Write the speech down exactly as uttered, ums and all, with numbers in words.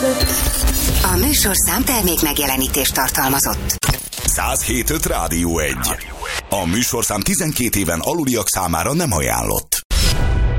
A műsorszám termék megjelenítést tartalmazott. száz hét öt Rádió egy. A műsorszám tizenkét éven aluliak számára nem ajánlott.